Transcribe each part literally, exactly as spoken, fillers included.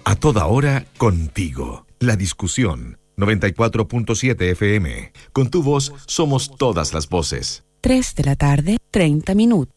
A toda hora, contigo. La discusión. noventa y cuatro punto siete F M. Con tu voz somos todas las voces. tres de la tarde, treinta minutos.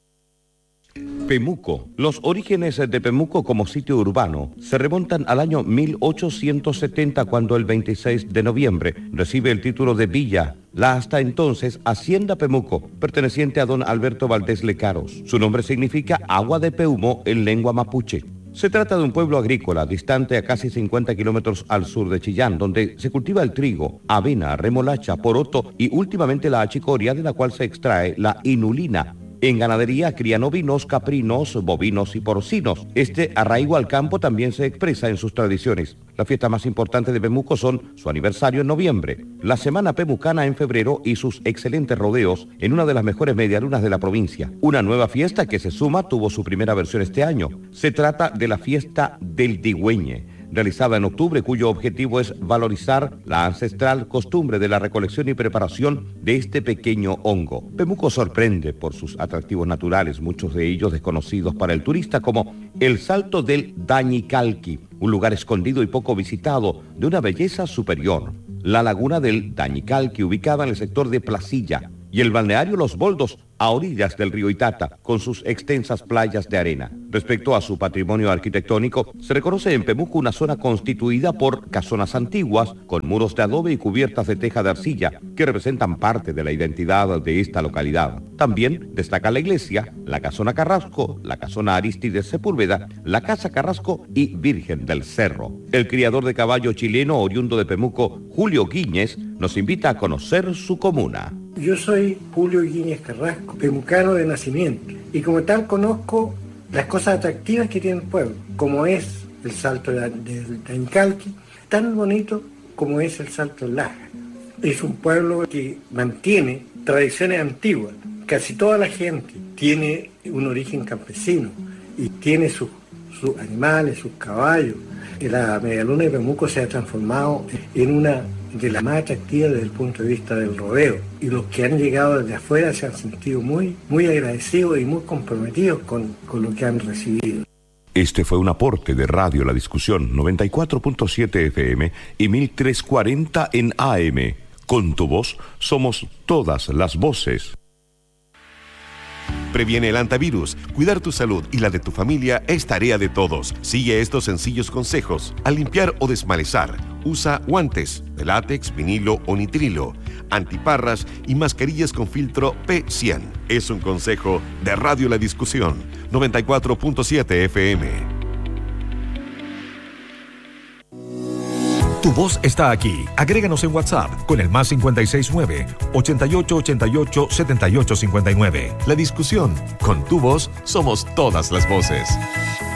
Pemuco. Los orígenes de Pemuco como sitio urbano se remontan al año mil ochocientos setenta, cuando el veintiséis de noviembre recibe el título de villa la hasta entonces Hacienda Pemuco, perteneciente a don Alberto Valdés Lecaros. Su nombre significa agua de Peumo en lengua mapuche. Se trata de un pueblo agrícola distante a casi cincuenta kilómetros al sur de Chillán, donde se cultiva el trigo, avena, remolacha, poroto y últimamente la achicoria, de la cual se extrae la inulina. En ganadería crían ovinos, caprinos, bovinos y porcinos. Este arraigo al campo también se expresa en sus tradiciones. La fiesta más importante de Pemuco son su aniversario en noviembre, la Semana Pemucana en febrero y sus excelentes rodeos en una de las mejores medialunas de la provincia. Una nueva fiesta que se suma tuvo su primera versión este año. Se trata de la fiesta del Digüeñe, realizada en octubre, cuyo objetivo es valorizar la ancestral costumbre de la recolección y preparación de este pequeño hongo. Pemuco sorprende por sus atractivos naturales, muchos de ellos desconocidos para el turista, como el Salto del Dañicalqui, un lugar escondido y poco visitado de una belleza superior, la laguna del Dañicalqui, ubicada en el sector de Placilla, y el balneario Los Boldos, a orillas del río Itata, con sus extensas playas de arena. Respecto a su patrimonio arquitectónico, se reconoce en Pemuco una zona constituida por casonas antiguas, con muros de adobe y cubiertas de teja de arcilla, que representan parte de la identidad de esta localidad. También destaca la iglesia, la casona Carrasco, la casona Aristides Sepúlveda, la casa Carrasco y Virgen del Cerro. El criador de caballo chileno oriundo de Pemuco, Julio Guíñez, nos invita a conocer su comuna. Yo soy Julio Guíñez Carrasco, pemucano de nacimiento, y como tal conozco las cosas atractivas que tiene el pueblo, como es el Salto del Dañicalqui, tan bonito como es el Salto del Laja. Es un pueblo que mantiene tradiciones antiguas. Casi toda la gente tiene un origen campesino y tiene sus, sus animales, sus caballos. La medialuna de Pemuco se ha transformado en una de las más atractivas desde el punto de vista del rodeo, y los que han llegado desde afuera se han sentido muy, muy agradecidos y muy comprometidos con, con lo que han recibido. Este fue un aporte de Radio La Discusión, noventa y cuatro punto siete F M y mil trescientos cuarenta en A M. Con tu voz somos todas las voces. Previene el antivirus. Cuidar tu salud y la de tu familia es tarea de todos. Sigue estos sencillos consejos. Al limpiar o desmalezar, usa guantes de látex, vinilo o nitrilo, antiparras y mascarillas con filtro P cien. Es un consejo de Radio La Discusión, noventa y cuatro punto siete F M. Tu voz está aquí. Agréganos en WhatsApp con el más cinco seis nueve, ochenta y ocho ochenta y ocho, setenta y ocho cincuenta y nueve. La Discusión. Con tu voz somos todas las voces.